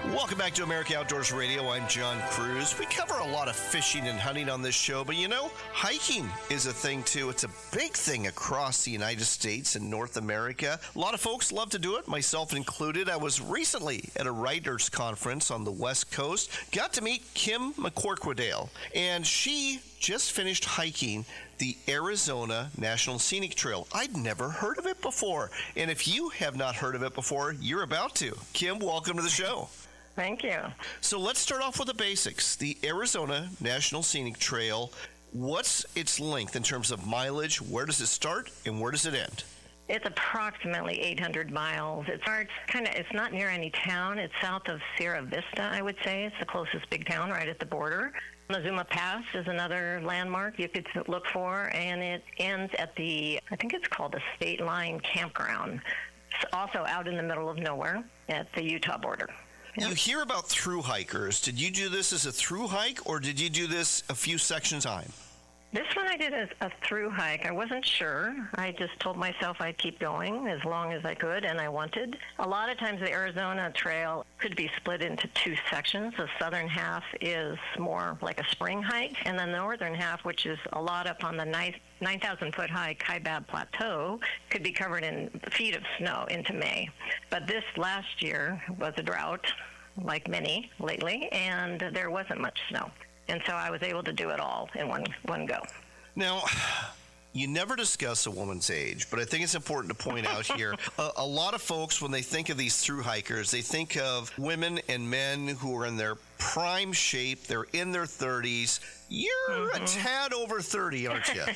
Welcome back to America Outdoors Radio. I'm John Cruz. We cover a lot of fishing and hunting on this show, but hiking is a thing too. It's a big thing across the United States and North America. A lot of folks love to do it, myself included. I was recently at a writers' conference on the West Coast. Got to meet Kim McCorquodale, and she just finished hiking the Arizona National Scenic Trail. I'd never heard of it before, and if you have not heard of it before, you're about to. Kim, welcome to the show. Thank you. So let's start off with the basics. The Arizona National Scenic Trail, what's its length in terms of mileage? Where does it start and where does it end? It's approximately 800 miles. It starts it's not near any town. It's south of Sierra Vista, I would say. It's the closest big town right at the border. Zuma Pass is another landmark you could look for, and it ends at I think it's called the State Line Campground. It's also out in the middle of nowhere at the Utah border. Yep. You hear about through hikers. Did you do this as a through hike, or did you do this a few sections at a time? This one I did as a through hike. I wasn't sure. I just told myself I'd keep going as long as I could, and I wanted. A lot of times the Arizona Trail could be split into two sections. The southern half is more like a spring hike, and the northern half, which is a lot up on the 9,000-foot high Kaibab Plateau, could be covered in feet of snow into May. But this last year was a drought, like many lately, and there wasn't much snow. And so I was able to do it all in one go. Now, you never discuss a woman's age, but I think it's important to point out here, a lot of folks, when they think of these through hikers, they think of women and men who are in their prime shape. They're in their 30s. You're a tad over 30, aren't you?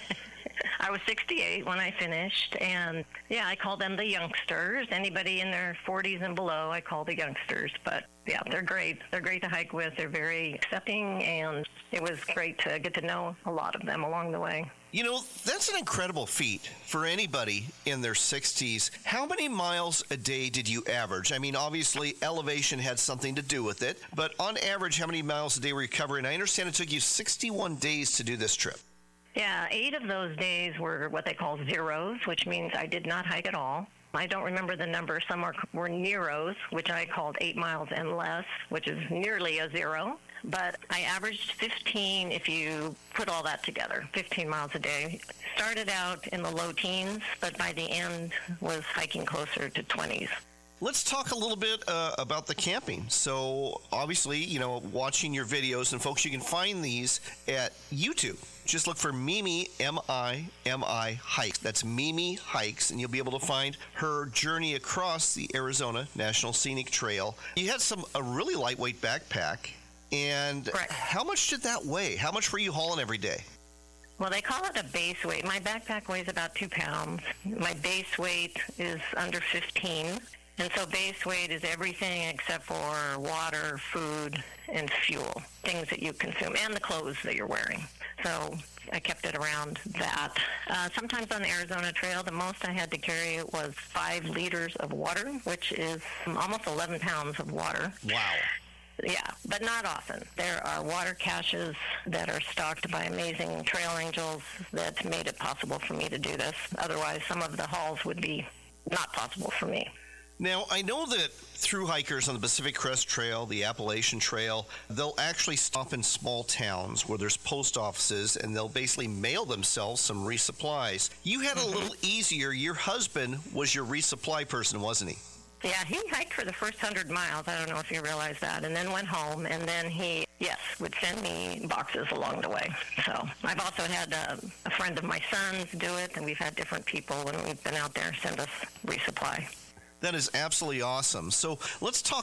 I was 68 when I finished, and yeah, I call them the youngsters. Anybody in their 40s and below, I call the youngsters. But yeah, they're great. They're great to hike with. They're very accepting, and it was great to get to know a lot of them along the way. That's an incredible feat for anybody in their 60s. How many miles a day did you average? I mean, obviously, elevation had something to do with it, but on average, how many miles a day were you covering? I understand it took you 61 days to do this trip. Yeah, 8 of those days were what they call zeros, which means I did not hike at all. I don't remember the number. Some were neros, which I called 8 miles and less, which is nearly a zero. But I averaged 15 if you put all that together, 15 miles a day. Started out in the low teens, but by the end was hiking closer to 20s. Let's talk a little bit about the camping. So obviously, watching your videos, and folks, you can find these at YouTube. Just look for Mimi, M-I-M-I Hikes. That's Mimi Hikes, and you'll be able to find her journey across the Arizona National Scenic Trail. You had a really lightweight backpack, and Correct. How much did that weigh? How much were you hauling every day? Well, they call it a base weight. My backpack weighs about 2 pounds. My base weight is under 15. And so base weight is everything except for water, food, and fuel, things that you consume, and the clothes that you're wearing. So I kept it around that. Sometimes on the Arizona Trail, the most I had to carry was 5 liters of water, which is almost 11 pounds of water. Wow. Yeah, but not often. There are water caches that are stocked by amazing trail angels that made it possible for me to do this. Otherwise, some of the hauls would be not possible for me. Now, I know that through hikers on the Pacific Crest Trail, the Appalachian Trail, they'll actually stop in small towns where there's post offices, and they'll basically mail themselves some resupplies. You had a little easier. Your husband was your resupply person, wasn't he? Yeah, he hiked for the first 100 miles. I don't know if you realize that. And then went home, and then he, would send me boxes along the way. So I've also had a friend of my son's do it, and we've had different people when we've been out there send us resupply. That is absolutely awesome. So let's talk